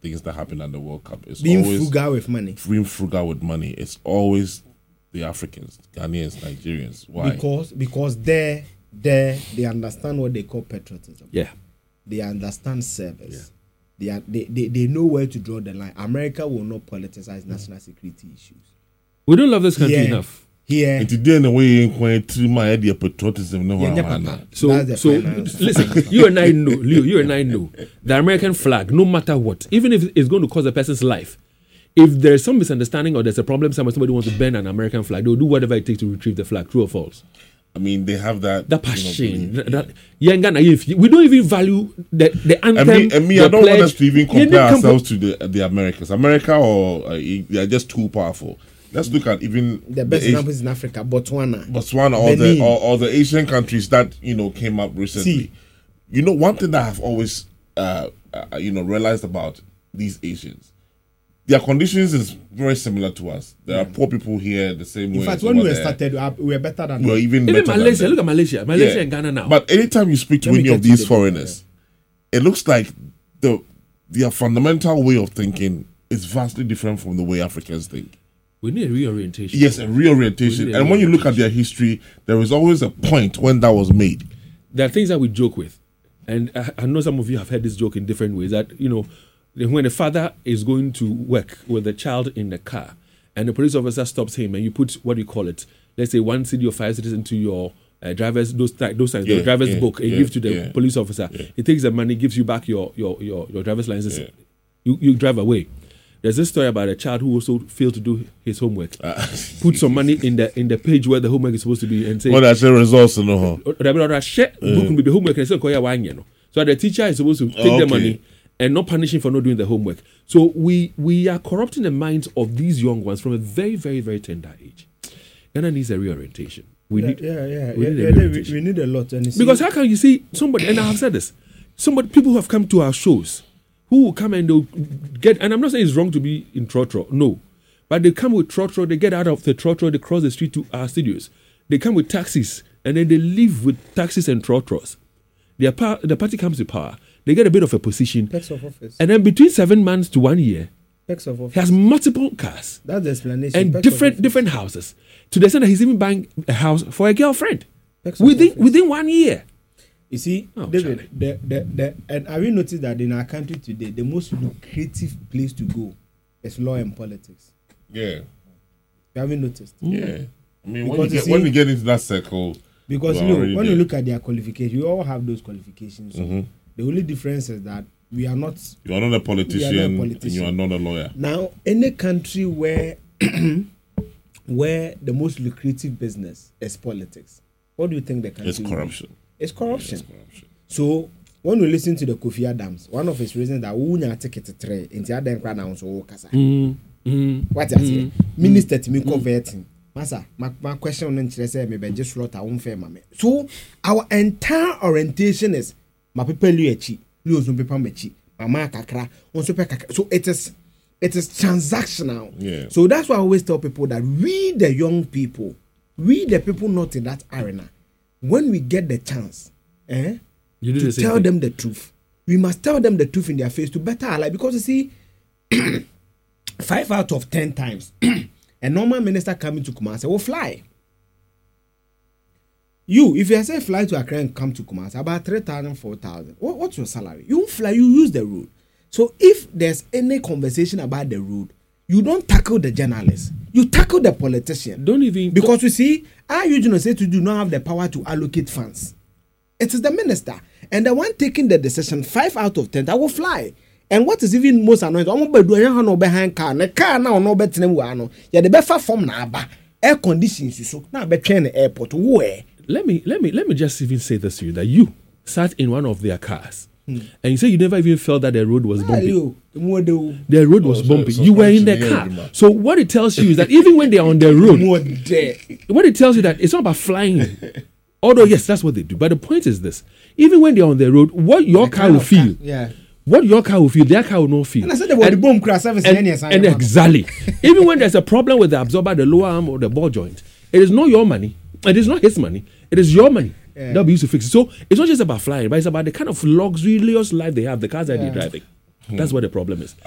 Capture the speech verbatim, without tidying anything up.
things that happen at the World Cup. It's being always frugal with money. Being frugal with money. It's always the Africans, Ghanaians, Nigerians. Why? Because because there there they understand what they call patriotism. Yeah. They understand service. Yeah. They, are, they they they know where to draw the line. America will not politicize national security issues. We don't love this country yeah. enough. Yeah. And today, in the way you went to my idea patriotism, no yeah, one. So, so listen, you and I know, Leo, you and I know the American flag, no matter what, even if it's going to cost a person's life, if there's some misunderstanding or there's a problem somewhere, somebody wants to burn an American flag, they'll do whatever it takes to retrieve the flag, true or false. I mean, they have that. That passion. That, that, yeah, we don't even value the, the anthem. And me, and me the I don't pledge. want us to even compare yeah, ourselves comp- to the the Americans. America or uh, they are just too powerful. Let's look at even the best the examples in Africa, Botswana, Botswana, or the or, or the Asian countries that you know came up recently. See. You know, one thing that I've always uh, uh, you know realized about these Asians, their conditions is very similar to us. There yeah. are poor people here the same in way. In fact, when we were started, we were better than. We were even, even better Malaysia. Than look at Malaysia, Malaysia yeah. and Ghana now. But anytime you speak to Let any of these foreigners, it looks like the their fundamental way of thinking is vastly different from the way Africans think. We need a reorientation. Yes, a reorientation. A and when you look at their history, there is always a point when that was made. There are things that we joke with. And I, I know some of you have heard this joke in different ways. That, you know, when a father is going to work with a child in the car and the police officer stops him and you put, what do you call it? Let's say one city or five cities into your uh, driver's, those, those times, yeah, the driver's yeah, book and yeah, give to the yeah, police officer. Yeah. He takes the money, gives you back your, your, your, your driver's license. Yeah. You, you drive away. There's this story about a child who also failed to do his homework. Uh, Put some money in the in the page where the homework is supposed to be and say, "Well, that's the results, no." So the homework and say, so the teacher is supposed to take okay. the money and not punish him for not doing the homework. So we we are corrupting the minds of these young ones from a very very very tender age. Ghana needs a reorientation. We yeah, need yeah yeah we yeah, need, yeah, a we, we need a lot. And because how can you see somebody? And I have said this. Somebody people who have come to our shows. Who will come and they'll get, and I'm not saying it's wrong to be in Trotro, no. But they come with Trotro, they get out of the Trotro, they cross the street to our studios. They come with taxis, and then they live with taxis and Trotros. Their power, the party comes to power. They get a bit of a position. Perks of office. And then between seven months to one year, Perks of office. He has multiple cars. That's the explanation. And Perks different different houses. To the extent that he's even buying a house for a girlfriend. Perks within within one year. You see, oh, David, the, the, the, and have you noticed that in our country today, the most lucrative place to go is law and politics? Yeah. You haven't noticed? Yeah. I mean, when you, get, see, when you get into that circle... Because, you know, when there. you look at their qualifications, we all have those qualifications. So mm-hmm. the only difference is that we are not... You are not a politician, not a politician. And you are not a lawyer. Now, any country where, where the most lucrative business is politics, what do you think the country It's corruption. It's corruption. Yes, corruption. So when we listen to the Kofi Adams, one of his reasons that we need to take it three into other crowd now so kasa. What I say, Minister to me converting. Masa, my, my question on interest say me just slaughter one fair mame. So our entire orientation is my people luechi, luo some people mechi, mama kakra, on super kakra. So it is it is transactional. Yeah. So that's why I always tell people that we the young people, we the people not in that arena. When we get the chance eh, you do to the tell thing. them the truth, we must tell them the truth in their face to better our life. Because you see, five out of ten times, a normal minister coming to Kumasi will fly. You, if you say fly to Accra and come to Kumasi, about three thousand, four thousand, what, what's your salary? You won't fly, you use the road. So if there's any conversation about the road, you don't tackle the journalist. You tackle the politician. Don't even... Because you see, our Eugene say to do not have the power to allocate funds. It is the minister. And the one taking the decision, five out of ten, that will fly. And what is even most annoying, I'm going to do no behind car. The car now no better than one. Yeah, the better form now, air conditions. So now be train the airport. Where? Let me let me let me just even say this to you that you sat in one of their cars. Hmm. And you say you never even felt that the road was bumpy. The road was oh, bumpy. So, so you were in the car. Yeah, so what it tells you is that even when they are on the road, what it tells you that it's not about flying. Although yes, that's what they do. But the point is this: even when they are on the road, what your the car will feel, car, yeah. what your car will feel, their car will not feel. And I said about the boom crash service. And, and, and exactly, even when there's a problem with the absorber, the lower arm or the ball joint, it is not your money. It is not his money. It is your money. Yeah. That we used to fix it. So it's not just about flying, but it's about the kind of luxurious life they have, the cars that yeah. they're driving. Hmm. That's what the problem is.